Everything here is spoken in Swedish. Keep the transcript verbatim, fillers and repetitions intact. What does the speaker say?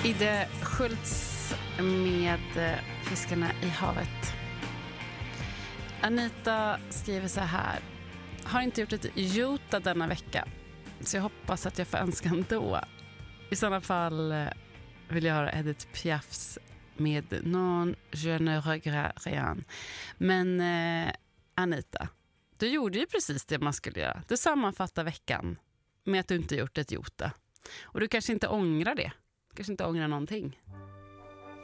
Ide Schultz med Fiskarna i havet. Anita skriver så här: har inte gjort ett jota denna vecka, så jag hoppas att jag får önska ändå. I sådana fall vill jag höra Edith Piafs med Non je ne regrette rien. Men eh, Anita, du gjorde ju precis det man skulle göra. Du sammanfattar veckan med att du inte gjort ett jota. Och du kanske inte ångrar det. Du kanske inte ångrar någonting.